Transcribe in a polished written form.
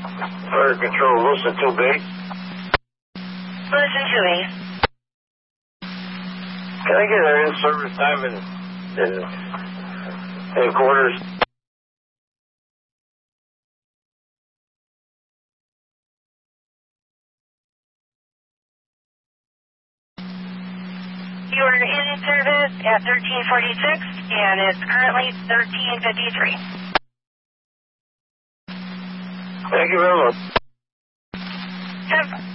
Fire control, Wilson 2B. Wilson 2B. Can I get an in-service time in headquarters? You are in service at 1346, and it's currently 1353. Thank you very much. Have